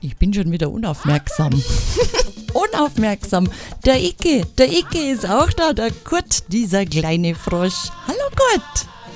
Ich bin schon wieder unaufmerksam. Unaufmerksam. Der Icke ist auch da, der Kurt, dieser kleine Frosch. Hallo Kurt.